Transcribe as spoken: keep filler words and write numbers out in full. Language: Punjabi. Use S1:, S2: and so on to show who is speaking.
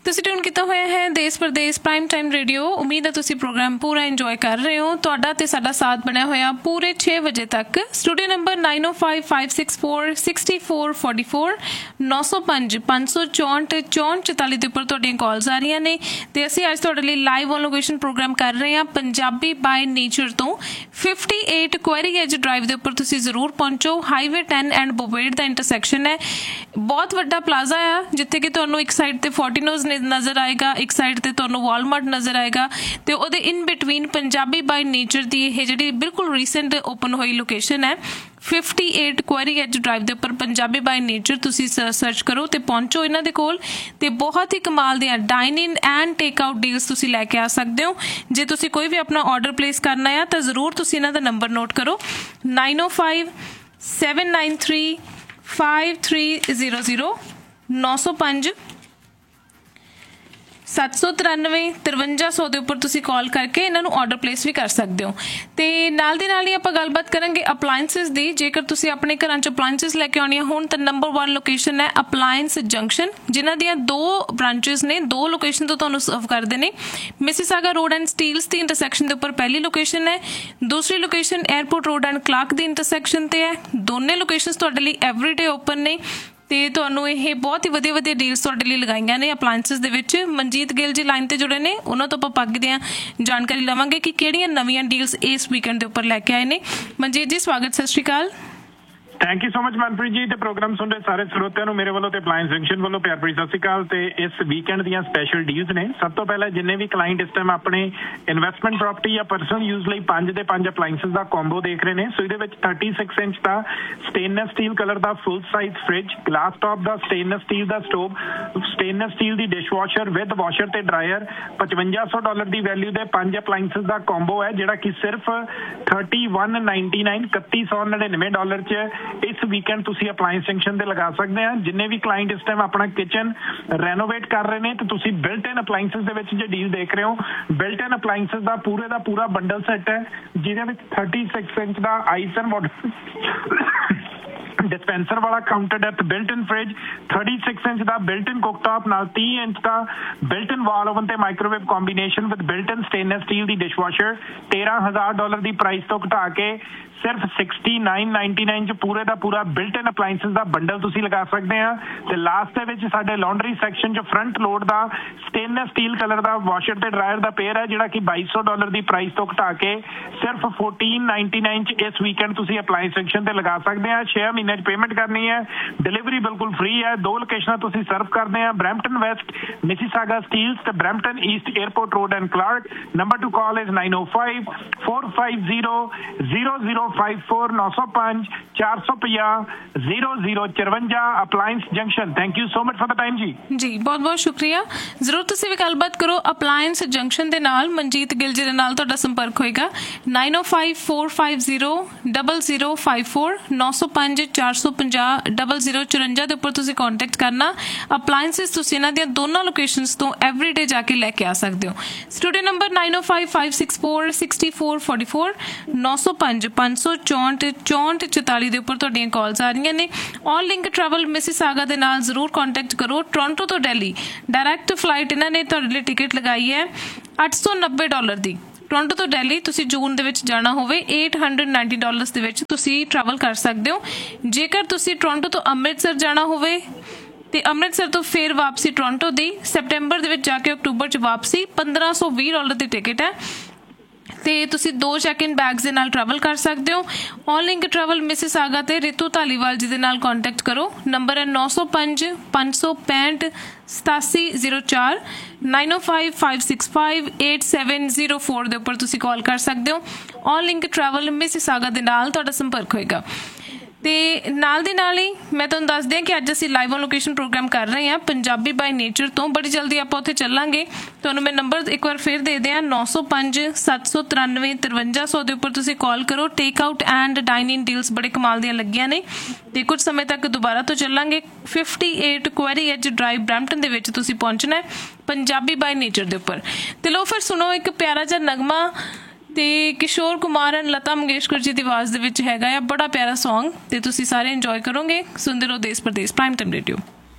S1: ਤੁਸੀਂ ਟਿਊਨ ਕੀਤਾ ਹੋਇਆ ਹੈ ਦੇਸ਼ ਪ੍ਰਦੇਸ਼ ਪ੍ਰਾਈਮ ਟਾਈਮ ਰੇਡੀਓ। ਉਮੀਦ ਹੈ ਤੁਸੀਂ ਪ੍ਰੋਗਰਾਮ ਪੂਰਾ ਇੰਜੋਏ ਕਰ ਰਹੇ ਹੋ। ਤੁਹਾਡਾ ਤੇ ਸਾਡਾ ਸਾਥ ਬਣਿਆ ਹੋਇਆ ਪੂਰੇ ਛੇ ਵਜੇ ਤੱਕ। ਸਟੂਡੀਓ ਨੰਬਰ ਨਾਈਨ ਓ five five six four sixty four forty four ਨੌ ਸੌ ਪੰਜ ਪੰਜ ਸੌ ਚੌਂਹਠ ਚੌਂਹਠ ਚੁਤਾਲੀ ਦੇ ਉੱਪਰ ਤੁਹਾਡੀਆਂ ਕਾਲਸ ਆ ਰਹੀਆਂ ਨੇ ਤੇ ਅਸੀਂ ਅੱਜ ਤੁਹਾਡੇ ਲਈ ਲਾਈਵ ਔਨ ਲੋਕੇਸ਼ਨ ਪ੍ਰੋਗਰਾਮ ਕਰ ਰਹੇ ਹਾਂ ਪੰਜਾਬੀ ਬਾਏ ਨੇਚਰ ਤੋਂ। Fifty eight query as drive ਦੇ ਉੱਪਰ ਤੁਸੀਂ ਜ਼ਰੂਰ ਪਹੁੰਚੋ। Highway ten and ਬੋਵੇਡ the intersection ਹੈ। ਬਹੁਤ ਵੱਡਾ ਪਲਾਜ਼ਾ ਆ ਜਿੱਥੇ ਕਿ ਤੁਹਾਨੂੰ ਇੱਕ ਸਾਈਡ ਤੇ ਫੋਰਟੀਨੋਜ਼ ਨਜ਼ਰ ਆਏਗਾ, ਇੱਕ ਸਾਈਡ ਤੇ ਤੁਹਾਨੂੰ ਵਾਲਮਾਰਟ ਨਜ਼ਰ ਆਏਗਾ ਤੇ ਉਹਦੇ in between Punjabi by nature ਦੀ ਇਹ ਜਿਹੜੀ ਬਿਲਕੁਲ ਰੀਸੈਂਟ ਓਪਨ ਹੋਈ ਲੋਕੇਸ਼ਨ ਹੈ fifty eight query as drive ਦੇ ਉੱਪਰ ਪੰਜਾਬੀ ਬਾਏ ਨੇਚਰ। ਤੁਸੀਂ ਸਰਚ ਕਰੋ ਤੇ ਪਹੁੰਚੋ ਇਹਨਾਂ ਦੇ ਕੋਲ ਤੇ ਬਹੁਤ ਹੀ ਕਮਾਲ ਦੀਆਂ dine in and take out deals ਤੁਸੀਂ ਲੈ ਕੇ ਆ ਸਕਦੇ ਹੋ। ਜੇ ਤੁਸੀਂ ਕੋਈ ਵੀ ਆਪਣਾ ਆਰਡਰ ਪਲੇਸ ਕਰਨਾ ਆ ਤਾਂ ਜ਼ਰੂਰ ਤੁਸੀਂ ਇਹਨਾਂ ਦਾ ਨੰਬਰ ਨੋਟ ਕਰੋ ਨਾਈਨ ਓ five seven nine three five three zero zero ਨੌ ਸੌ ਪੰਜ ਸੱਤ ਸੌ ਤਰਾਨਵੇਂ ਤਰਵੰਜਾ ਸੌ ਦੇ ਉੱਪਰ ਤੁਸੀਂ ਕਾਲ ਕਰਕੇ ਇਹਨਾਂ ਨੂੰ ਆਰਡਰ ਪਲੇਸ ਵੀ ਕਰ ਸਕਦੇ ਹੋ। ਤੇ ਨਾਲ ਦੀ ਨਾਲ ਹੀ ਆਪਾਂ ਗੱਲਬਾਤ ਕਰਾਂਗੇ ਅਪਲਾਇੰਸਿਸ ਦੀ। ਜੇਕਰ ਤੁਸੀਂ ਆਪਣੇ ਘਰਾਂ 'ਚ ਅਪਲਾਇੰਸਿਸ ਲੈ ਕੇ ਆਉਣੀਆਂ ਹੋਣ ਤਾਂ ਨੰਬਰ ਵਨ ਲੋਕੇਸ਼ਨ ਹੈ ਅਪਲਾਇੰਸ ਜੰਕਸ਼ਨ, ਜਿਨ੍ਹਾਂ ਦੀਆਂ ਦੋ ਬ੍ਰਾਂਚਿਸ ਨੇ, ਦੋ ਲੋਕੇਸ਼ਨ ਤੋਂ ਤੁਹਾਨੂੰ ਸਰਵ ਕਰਦੇ ਨੇ। Mississauga road and Steeles the intersection ਦੇ ਉੱਪਰ ਪਹਿਲੀ ਲੋਕੇਸ਼ਨ ਹੈ, ਦੂਸਰੀ location airport road and Clark the intersection ਤੇ ਹੈ। ਦੋਨੇ ਲੋਕੇਸ਼ਨਸ ਤੁਹਾਡੇ ਲਈ ਐਵਰੀਡੇ ਓਪਨ ਨੇ ਤੇ ਤੁਹਾਨੂੰ ਇਹ ਬਹੁਤ ਹੀ ਵਧੀਆ ਵਧੀਆ ਡੀਲਸ ਤੁਹਾਡੇ ਲਈ ਲਗਾਈਆਂ ਨੇ ਅਪਲਾਇੰਸਿਸ ਦੇ ਵਿੱਚ। ਮਨਜੀਤ ਗਿੱਲ ਜੀ ਲਾਈਨ ਤੇ ਜੁੜੇ ਨੇ, ਉਹਨਾਂ ਤੋਂ ਆਪਾਂ ਪੱਗ ਦੀਆਂ ਜਾਣਕਾਰੀ ਲਵਾਂਗੇ ਕਿ ਕਿਹੜੀਆਂ ਨਵੀਆਂ ਡੀਲਸ ਇਸ ਵੀਕਐਂਡ ਦੇ ਉੱਪਰ ਲੈ ਕੇ ਆਏ ਨੇ। ਮਨਜੀਤ ਜੀ ਸਵਾਗਤ, ਸਤਿ ਸ਼੍ਰੀ ਅਕਾਲ।
S2: Thank you so much Manpreet ji. ਤੇ ਪ੍ਰੋਗਰਾਮ ਸੁਣ ਰਹੇ ਸਾਰੇ ਸਰੋਤਿਆਂ ਨੂੰ ਮੇਰੇ ਵੱਲੋਂ ਤੇ ਅਪਲਾਇੰਸ ਜੰਕਸ਼ਨ ਵੱਲੋਂ ਪਿਆਰ ਭਰੀ ਸਤਿ ਸ਼੍ਰੀ ਅਕਾਲ। ਤੇ ਇਸ ਵੀਕਐਂਡ ਦੀਆਂ ਸਪੈਸ਼ਲ ਡੀਲਸ ਨੇ। ਸਭ ਤੋਂ ਪਹਿਲਾਂ ਜਿੰਨੇ ਵੀ ਕਲਾਇੰਟ ਇਸ ਟਾਈਮ ਆਪਣੇ ਇਨਵੈਸਟਮੈਂਟ ਪ੍ਰਾਪਰਟੀ ਜਾਂ ਪਰਸਨਲ ਯੂਜ਼ ਲਈ ਪੰਜ ਦੇ ਪੰਜ ਅਪਲਾਇੰਸਿਸ ਦਾ ਕੰਬੋ ਦੇਖ ਰਹੇ ਨੇ। ਸੋ ਇਹਦੇ ਵਿੱਚ thirty six inch the stainless steel colour the full size fridge, glass top the stainless steel the stove, stainless steel the dishwasher with washer ਤੇ ਡਰਾਇਰ, ਪਚਵੰਜਾ ਸੌ ਡਾਲਰ ਦੀ ਵੈਲਿਊ ਦੇ ਪੰਜ ਅਪਲਾਇੰਸਿਸ ਦਾ ਕੰਬੋ ਹੈ ਜਿਹੜਾ ਕਿ ਸਿਰਫ ਥਰਟੀ ਵਨ ਨਾਈਨਟੀ ਨਾਈਨ ਇਕੱਤੀ ਸੌ ਨੜਿਨਵੇਂ ਡਾਲਰ 'ਚ ਇਸ ਵੀਕਐਂਡ ਤੁਸੀਂ ਅਪਲਾਇੰਸ ਜੰਕਸ਼ਨ ਤੇ ਲਗਾ ਸਕਦੇ ਆ। ਜਿੰਨੇ ਵੀ ਕਲਾਇੰਟ ਇਸ ਟਾਈਮ ਆਪਣਾ ਕਿਚਨ ਰੈਨੋਵੇਟ ਕਰ ਰਹੇ ਨੇ ਤੇ ਤੁਸੀਂ ਬਿਲਟ ਇਨ ਅਪਲਾਇੰਸਿਸ ਦੇ ਵਿੱਚ ਜੇ ਡੀਲ ਦੇਖ ਰਹੇ ਹੋ, ਬਿਲਟ ਇਨ ਅਪਲਾਇੰਸਿਸ ਦਾ ਪੂਰੇ ਦਾ ਪੂਰਾ ਬੰਡਲ ਸੈੱਟ ਹੈ ਜਿਹਦੇ ਵਿੱਚ thirty six inch the ice and water dispenser ਵਾਲਾ ਕਾਊਂਟਰ ਡੈਪਥ, ਬਿਲਟ ਇਨ ਫ੍ਰਿਜ, ਥਰਟੀ ਸਿਕਸ ਇੰਚ ਦਾ ਬਿਲਟ ਇਨ ਕੁਕਟਾਪ ਨਾਲ ਤੀਹ ਇੰਚ ਦਾ ਬਿਲਟ ਇਨ ਵਾਲ ਓਵਨ ਤੇ microwave combination with built in stainless steel the dishwasher ਤੇਰਾਂ ਹਜ਼ਾਰ ਡਾਲਰ ਦੀ ਪ੍ਰਾਈਸ ਤੋਂ ਘਟਾ ਕੇ ਸਿਰਫ ਸਿਕਸਟੀ ਨਾਈਨ ਨਾਈਨਟੀ ਨਾਈਨ 'ਚ ਪੂਰੇ ਦਾ ਪੂਰਾ ਬਿਲਟ ਇਨ ਅਪਲਾਇੰਸਿਸ ਦਾ ਬੰਡਲ ਤੁਸੀਂ ਲਗਾ ਸਕਦੇ ਆ। ਤੇ ਲਾਸਟ ਦੇ ਵਿੱਚ ਸਾਡੇ ਲਾਂਡਰੀ ਸੈਕਸ਼ਨ 'ਚ ਫਰੰਟ ਲੋਡ ਦਾ ਸਟੇਨਲੈਸ ਸਟੀਲ ਕਲਰ ਦਾ ਵਾਸ਼ਰ ਤੇ ਡਰਾਇਰ ਦਾ ਪੇਅਰ ਹੈ ਜਿਹੜਾ ਕਿ ਬਾਈ ਸੌ ਡਾਲਰ ਦੀ ਪ੍ਰਾਈਸ ਤੋਂ ਘਟਾ ਕੇ ਸਿਰਫ ਫੋਰਟੀਨ ਨਾਈਨਟੀ ਨਾਈਨ 'ਚ ਇਸ ਵੀਕਐਂਡ ਤੁਸੀਂ ਅਪਲਾਇੰਸ ਸੈਕਸ਼ਨ ਤੇ ਲਗਾ ਸਕਦੇ ਆ। ਛੇ ਮਹੀਨੇ 'ਚ ਪੇਮੈਂਟ ਕਰਨੀ ਹੈ, ਡਿਲੀਵਰੀ ਬਿਲਕੁਲ ਫ੍ਰੀ ਹੈ। ਦੋ ਲੋਕੇਸ਼ਨਾਂ ਤੁਸੀਂ ਸਰਵ ਕਰਦੇ ਆ, ਬਰੈਂਪਟਨ ਵੈਸਟ ਮਿਸੀਸਾਗਾ ਸਟੀਲਸ ਤੇ Brampton East airport road and Clark. Number two call is nine O five four five zero zero zero five four ਨੌ ਸੌ ਪੰਜ ਚਾਰ ਸੌ ਪੰਜਾਹ zero zero ਚਰਵੰਜਾ appliance junction. Thank you so much for the time ਜੀ।
S1: ਜੀ ਬਹੁਤ ਬਹੁਤ ਸ਼ੁਕਰੀਆ। ਜ਼ਰੂਰ ਤੁਸੀਂ ਵੀ ਗੱਲਬਾਤ ਕਰੋ ਅਪਲਾਇੰਸ ਜੰਕਸ਼ਨ ਦੇ ਨਾਲ। ਮਨਜੀਤ ਗਿੱਲ ਜੀ ਦੇ ਨਾਲ ਤੁਹਾਡਾ ਸੰਪਰਕ ਹੋਏਗਾ ਨਾਈਨ ਓ five four five zero double zero five four ਨੌ ਸੌ ਪੰਜ ਚਾਰ ਸੌ ਪੰਜਾਹ ਡਬਲ ਜ਼ੀਰੋ ਚੁਰੰਜਾ ਦੇ ਉੱਪਰ ਤੁਸੀਂ ਕੰਟੈਕਟ ਕਰਨਾ। ਅਪਲਾਇੰਸਿਸ ਤੁਸੀਂ ਇਹਨਾਂ ਦੀਆਂ ਦੋਨਾਂ ਲੋਕੇਸ਼ਨਸ ਤੋਂ ਐਵਰੀਡੇ ਜਾ ਕੇ ਲੈ ਕੇ ਆ ਸਕਦੇ ਹੋ। ਸਟੂਡੀਓ ਨੰਬਰ ਨਾਈਨ ਓ five five six four sixty four forty four ਨੌ ਸੌ ਪੰਜ ਪੰਜ ਸੌ ਚੌਂਹਠ ਚੌਂਹਠ ਚੁਤਾਲੀ ਦੇ ਉੱਪਰ ਤੁਹਾਡੀਆਂ ਕਾਲਸ ਆ ਰਹੀਆਂ ਨੇ। ਆਲ ਲਿੰਕ ਟਰੈਵਲ ਮਿਸੀਸਾਗਾ ਦੇ ਨਾਲ ਜ਼ਰੂਰ ਕੰਟੈਕਟ ਕਰੋ। ਟੋਰਾਂਟੋ ਤੋਂ ਦਿੱਲੀ ਡਾਇਰੈਕਟ ਫਲਾਈਟ ਇਹਨਾਂ ਨੇ ਤੁਹਾਡੇ ਲਈ ਟਿਕਟ ਲਗਾਈ ਹੈ ਅੱਠ ਸੌ ਨੱਬੇ ਡਾਲਰ ਦੀ। ਟੋਰਾਂਟੋ ਤੋਂ ਦਿੱਲੀ ਤੁਸੀਂ ਜੂਨ ਦੇ ਵਿੱਚ ਜਾਣਾ ਹੋਵੇ ਅੱਠ ਸੌ ਨੱਬੇ ਡਾਲਰਸ ਦੇ ਵਿੱਚ ਤੁਸੀਂ ਟਰੈਵਲ ਕਰ ਸਕਦੇ ਹੋ। ਜੇਕਰ ਤੁਸੀਂ ਟੋਰਾਂਟੋ ਤੋਂ ਅੰਮ੍ਰਿਤਸਰ ਜਾਣਾ ਹੋਵੇ ਤੇ ਅੰਮ੍ਰਿਤਸਰ ਤੋਂ ਫਿਰ ਵਾਪਸੀ ਟੋਰਾਂਟੋ ਦੀ ਸੈਪਟੈਂਬਰ ਦੇ ਵਿੱਚ ਜਾ ਕੇ ਅਕਤੂਬਰ 'ਚ ਵਾਪਸੀ ਪੰਦਰਾਂ ਸੌ ਵੀਹ ਡਾਲਰ ਦੀ ਟਿਕਟ ਹੈ ਤੇ ਤੁਸੀਂ ਦੋ ਚੈੱਕ ਇਨ ਬੈਗਸ ਦੇ ਨਾਲ ਟਰੈਵਲ ਕਰ ਸਕਦੇ ਹੋ। ਆਲ ਲਿੰਕ ਟਰੈਵਲ ਮਿਸੀਸਾਗਾ ਤੇ ਰਿਤੂ ਧਾਲੀਵਾਲ ਜੀ ਦੇ ਨਾਲ ਕੰਟੈਕਟ ਕਰੋ। ਨੰਬਰ ਹੈ ਨੌ ਸੌ ਪੰਜ ਪੰਜ ਸੌ ਪੈਂਹਠ ਸਤਾਸੀ ਜ਼ੀਰੋ ਚਾਰ ਨਾਈਨ ਓ five five six five eight seven zero four ਦੇ ਉੱਪਰ ਤੁਸੀਂ ਕਾਲ ਕਰ ਸਕਦੇ ਹੋ। ਆਲ ਲਿੰਕ ਟਰੈਵਲ ਮਿਸੀਸਾਗਾ ਦੇ ਨਾਲ ਤੁਹਾਡਾ ਸੰਪਰਕ ਹੋਏਗਾ। ਤੇ ਨਾਲ ਦੀ ਨਾਲ ਹੀ ਮੈਂ ਤੁਹਾਨੂੰ ਦੱਸਦੀ ਹਾਂ ਕਿ ਅੱਜ ਅਸੀਂ ਲਾਈਵ ਔਨ ਲੋਕੇਸ਼ਨ ਪ੍ਰੋਗਰਾਮ ਕਰ ਰਹੇ ਹਾਂ ਪੰਜਾਬੀ ਬਾਏ ਨੇਚਰ ਤੋਂ। ਬੜੀ ਜਲਦੀ ਆਪਾਂ ਉੱਥੇ ਚੱਲਾਂਗੇ। ਤੁਹਾਨੂੰ ਮੈਂ ਨੰਬਰ ਇੱਕ ਵਾਰ ਫਿਰ ਦੇ ਦਿਆਂ ਨੌ ਸੌ ਪੰਜ ਸੱਤ ਸੌ ਤਰਾਨਵੇਂ ਤਰਵੰਜਾ ਸੌ ਦੇ ਉੱਪਰ ਤੁਸੀਂ ਕਾਲ ਕਰੋ। Take out and dine in deals ਬੜੇ ਕਮਾਲ ਦੀਆਂ ਲੱਗੀਆਂ ਨੇ ਤੇ ਕੁਝ ਸਮੇਂ ਤੱਕ ਦੁਬਾਰਾ ਤੋਂ ਚੱਲਾਂਗੇ। Fifty eight query as drive Brampton ਦੇ ਵਿੱਚ ਤੁਸੀਂ ਪਹੁੰਚਣਾ ਪੰਜਾਬੀ ਬਾਏ ਨੇਚਰ ਦੇ ਉੱਪਰ। ਤੇ ਲਓ ਫਿਰ ਸੁਣੋ ਇੱਕ ਪਿਆਰਾ ਜਿਹਾ ਨਗਮਾ ਤੇ ਕਿਸ਼ੋਰ ਕੁਮਾਰ ਐਂਡ ਲਤਾ ਮੰਗੇਸ਼ਕਰ ਜੀ ਦੀ ਆਵਾਜ਼ ਦੇ ਵਿੱਚ ਹੈਗਾ ਆ ਬੜਾ ਪਿਆਰਾ ਸੌਂਗ ਤੇ ਤੁਸੀਂ ਸਾਰੇ ਇੰਜੋਏ ਕਰੋਗੇ। ਸੁਣਦੇ ਰਹੋ ਦੇਸ਼ ਪ੍ਰਦੇਸ਼ ਪ੍ਰਾਈਮ ਟਾਈਮ ਰੇਡੀਓ।